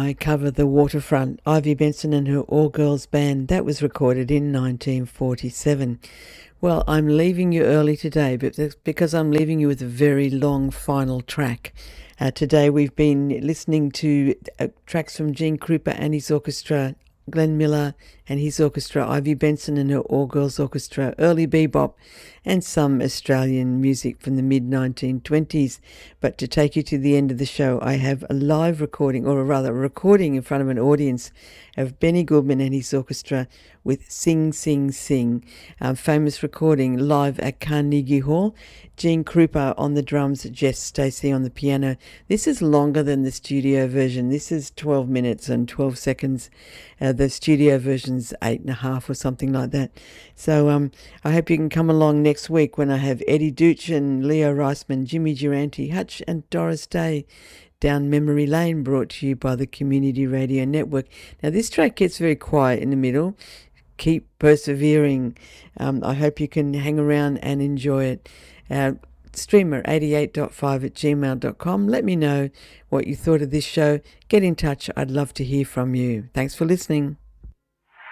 I cover The Waterfront, Ivy Benson and her all-girls band. That was recorded in 1947. Well, I'm leaving you early today, but that's because I'm leaving you with a very long final track. Today we've been listening to tracks from Gene Krupa and his orchestra, Glenn Miller and his orchestra, Ivy Benson and her all-girls orchestra, early bebop, and some Australian music from the mid-1920s. But to take you to the end of the show, I have a live recording, or rather a recording in front of an audience of Benny Goodman and his orchestra with Sing, Sing, Sing, famous recording live at Carnegie Hall. Gene Krupa on the drums, Jess Stacey on the piano. This is longer than the studio version. This is 12 minutes and 12 seconds. The studio version's 8.5 or something like that. So I hope you can come along next week when I have Eddie Deutsch and Leo Reisman, Jimmy Durante, Hutch and Doris Day down memory lane, brought to you by the Community Radio Network. Now this track gets very quiet in the middle. Keep persevering. I hope you can hang around and enjoy it. Streamer88.5@gmail.com. Let me know what you thought of this show. Get in touch. I'd love to hear from you. Thanks for listening.